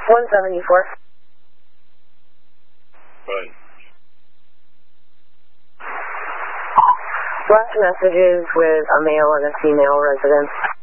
174. Right. Last messages with a male and a female resident.